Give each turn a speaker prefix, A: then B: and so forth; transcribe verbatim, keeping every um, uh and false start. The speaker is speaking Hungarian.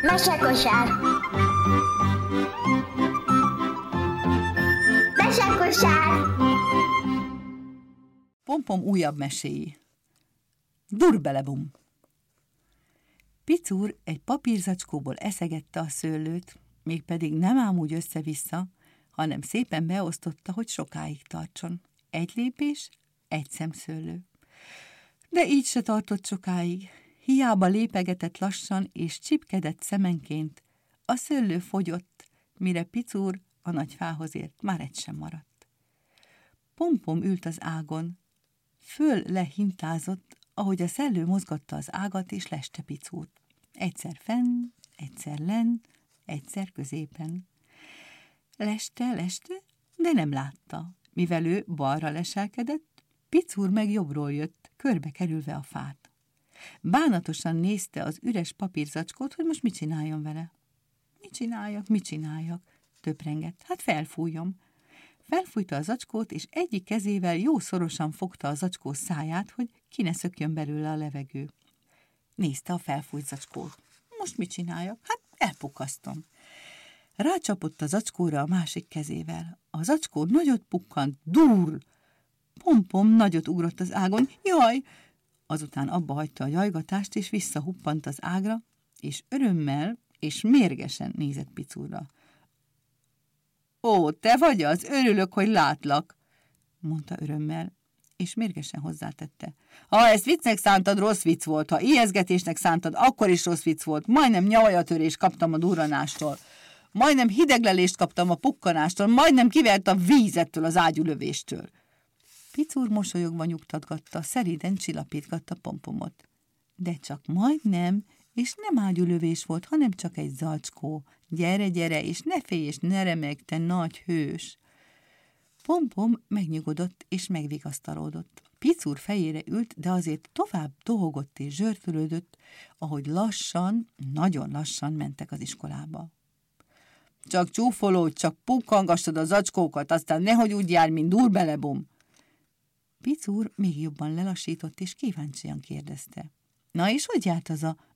A: Mesekosár. Mesekosár.
B: Pompom újabb meséi. Durbelebum. Picúr egy papírzacskóból eszegette a szőlőt, mégpedig nem ám úgy össze-vissza, hanem szépen beosztotta, hogy sokáig tartson. Egy lépés, egy szemszőlő. De így se tartott sokáig. Hiába lépegetett lassan és csipkedett szemenként, a szőlő fogyott, mire Picúr a nagy fához ért, már egy sem maradt. Pompom ült az ágon, föl lehintázott, ahogy a szellő mozgatta az ágat, és leste Picúrt. Egyszer fenn, egyszer lenn, egyszer középen. Leste, leste, de nem látta. Mivel ő balra leselkedett, Picúr meg jobbról jött, körbe kerülve a fát. Bánatosan nézte az üres papírzacskót, hogy most mit csináljon vele. Mit csináljak, mit csináljak? Töprengett. Hát felfújjam. Felfújta a zacskót, és egyik kezével jó szorosan fogta a zacskó száját, hogy ki ne szökjön belőle a levegő. Nézte a felfújt zacskót. Most mit csináljak? Hát elpukasztom. Rácsapott a zacskóra a másik kezével. A zacskó nagyot pukkant, durr! Pompom nagyot ugrott az ágon. Jaj! Azután abba hagyta a jajgatást, és visszahuppant az ágra, és örömmel és mérgesen nézett Picúrra. Ó, te vagy az? Örülök, hogy látlak, mondta örömmel, és mérgesen hozzátette. Ha ezt viccnek szántad, rossz vicc volt, ha ijeszgetésnek szántad, akkor is rossz vicc volt. Majdnem nyavajatörést kaptam a durranástól, majdnem hideglelést kaptam a pukkanástól, majdnem kivert a vízettől az ágyulövéstől. Picúr mosolyogva nyugtatgatta, szeriden csillapítgatta Pompomot. De csak majdnem, és nem ágyulövés volt, hanem csak egy zacskó. Gyere, gyere, és ne félj, és ne remegj, te nagy hős! Pompom megnyugodott, és megvigasztalódott. Picúr fejére ült, de azért tovább dohogott és zsörtölődött, ahogy lassan, nagyon lassan mentek az iskolába. Csak csúfolódj, csak pukkangassad a zacskókat, aztán nehogy úgy járj, mint Durbelebum! Picúr még jobban lelassított, és kíváncsian kérdezte. Na és hogy járt az a